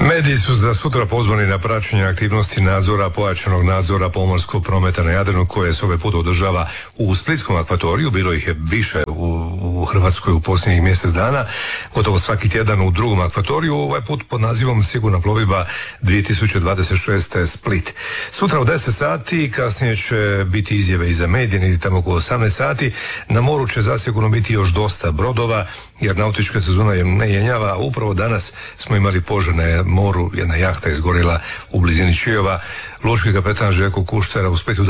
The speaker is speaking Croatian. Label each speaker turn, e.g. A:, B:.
A: Mediji su za sutra pozvani na praćenje aktivnosti nadzora, pojačanog nadzora pomorskog prometa na Jadranu koje se ovaj put održava u Splitskom akvatoriju. Bilo ih je više u Hrvatskoj u posljednjih mjesec dana, gotovo svaki tjedan u drugom akvatoriju, ovaj put pod nazivom Sigurna plovidba 2026. Split. Sutra u 10 sati, kasnije će biti izjave i za medije, negdje tamo oko 18 sati. Na moru će zasigurno biti još dosta brodova, jer nautička sezona je ne jenjava. Upravo danas smo imali požar na moru, jedna jahta izgorila u blizini Čiova. Lučki kapetan Željko Kuštera u Splitu